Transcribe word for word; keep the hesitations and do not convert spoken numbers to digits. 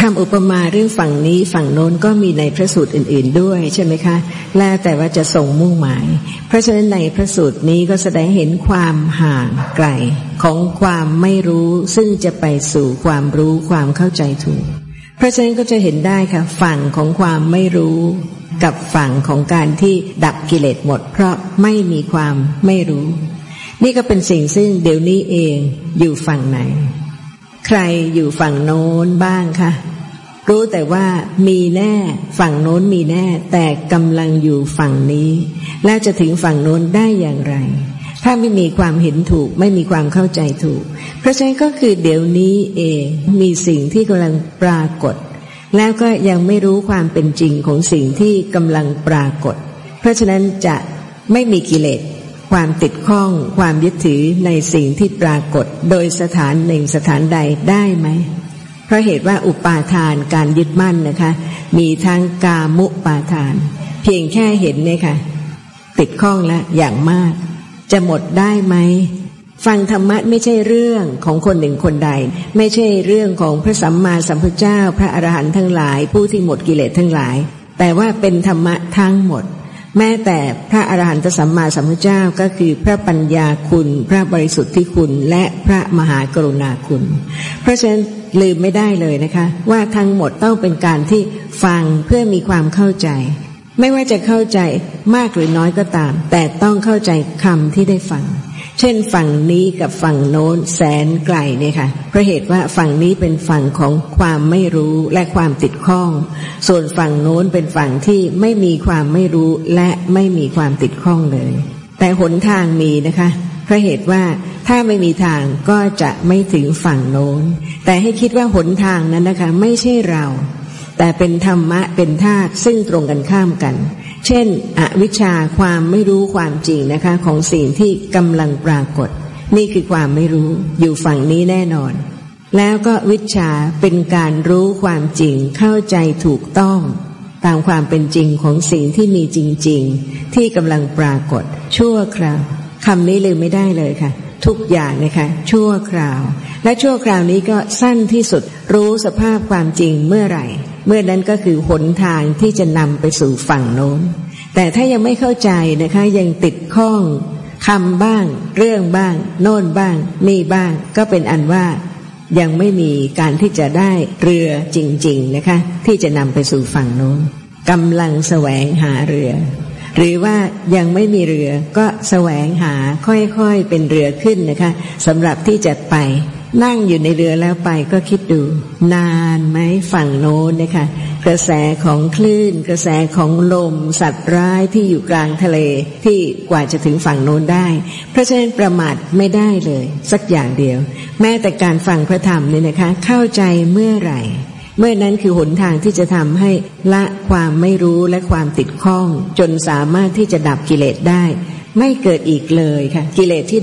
ำอุปมาเรื่องฝั่งนี้ฝั่งโน้นก็มีในพระสูตรอื่นๆด้วยใช่ไหมคะแล้วแต่ว่าจะส่งมุ่งหมายเพราะฉะนั้นในพระสูตรนี้ก็แสดงเห็นความห่างไกลของความไม่รู้ซึ่งจะไปสู่ความรู้ความเข้าใจถูกเพราะฉะนั้นก็จะเห็นได้ค่ะฝั่งของความไม่รู้กับฝั่งของการที่ดับกิเลสหมดเพราะไม่มีความไม่รู้นี่ก็เป็นสิ่งซึ่งเดี๋ยวนี้เองอยู่ฝั่งไหนใครอยู่ฝั่งโน้นบ้างคะรู้แต่ว่ามีแน่ฝั่งโน้นมีแน่แต่กำลังอยู่ฝั่งนี้แล้วจะถึงฝั่งโน้นได้อย่างไรถ้าไม่มีความเห็นถูกไม่มีความเข้าใจถูกเพราะฉะนั้นก็คือเดี๋ยวนี้เองมีสิ่งที่กำลังปรากฏแล้วก็ยังไม่รู้ความเป็นจริงของสิ่งที่กำลังปรากฏเพราะฉะนั้นจะไม่มีกิเลสความติดข้องความยึดถือในสิ่งที่ปรากฏโดยสถานหนึ่งสถานใดได้ไหมเพราะเหตุว่าอุปาทานการยึดมั่นนะคะมีทั้งกามุปาทานเพียงแค่เห็นเนี่ยค่ะติดข้องแล้วอย่างมากจะหมดได้ไหมฟังธรรมะไม่ใช่เรื่องของคนหนึ่งคนใดไม่ใช่เรื่องของพระสัมมาสัมพุทธเจ้าพระอรหันต์ทั้งหลายผู้ที่หมดกิเลสทั้งหลายแต่ว่าเป็นธรรมะทั้งหมดแม้แต่พระอรหันตสัมมาสัมพุทธเจ้าก็คือพระปัญญาคุณพระบริสุทธิคุณและพระมหากรุณาคุณเพราะฉะนั้นลืมไม่ได้เลยนะคะว่าทั้งหมดต้องเป็นการที่ฟังเพื่อมีความเข้าใจไม่ว่าจะเข้าใจมากหรือน้อยก็ตามแต่ต้องเข้าใจคำที่ได้ฟังเช่นฝั่งนี้กับฝั่งโน้นแสนไกลเนี่ยค่ะเพราะเหตุว่าฝั่งนี้เป็นฝั่งของความไม่รู้และความติดข้องส่วนฝั่งโน้นเป็นฝั่งที่ไม่มีความไม่รู้และไม่มีความติดข้องเลยแต่หนทางมีนะคะเพราะเหตุว่าถ้าไม่มีทางก็จะไม่ถึงฝั่งโน้นแต่ให้คิดว่าหนทางนั้นนะคะไม่ใช่เราแต่เป็นธรรมะเป็นธาตุซึ่งตรงกันข้ามกันเช่นอวิชชาความไม่รู้ความจริงนะคะของสิ่งที่กำลังปรากฏนี่คือความไม่รู้อยู่ฝั่งนี้แน่นอนแล้วก็วิชชาเป็นการรู้ความจริงเข้าใจถูกต้องตามความเป็นจริงของสิ่งที่มีจริงๆที่กำลังปรากฏชั่วคราวคำนี้ลืมไม่ได้เลยค่ะทุกอย่างนะคะชั่วคราวและชั่วคราวนี้ก็สั้นที่สุดรู้สภาพความจริงเมื่อไหร่เมื่อนั้นก็คือหนทางที่จะนำไปสู่ฝั่งโน้นแต่ถ้ายังไม่เข้าใจนะคะยังติดข้องคำบ้างเรื่องบ้างโน่นบ้างนี่บ้างก็เป็นอันว่ายังไม่มีการที่จะได้เรือจริงๆนะคะที่จะนำไปสู่ฝั่งโน้นกำลังแสวงหาเรือหรือว่ายังไม่มีเรือก็แสวงหาค่อยๆเป็นเรือขึ้นนะคะสำหรับที่จะไปนั่งอยู่ในเรือแล้วไปก็คิดดูนานไหมฝั่งโน้นนะคะกระแสของคลื่นกระแสของลมสัตว์ร้ายที่อยู่กลางทะเลที่กว่าจะถึงฝั่งโน้นได้เพราะฉะนั้นประมาทไม่ได้เลยสักอย่างเดียวแม้แต่การฟังพระธรรมเนี่ยนะคะเข้าใจเมื่อไหร่เมื่อนั้นคือหนทางที่จะทำให้ละความไม่รู้และความติดข้องจนสามารถที่จะดับกิเลสได้ไม่เกิดอีกเลยค่ะกิเลสที่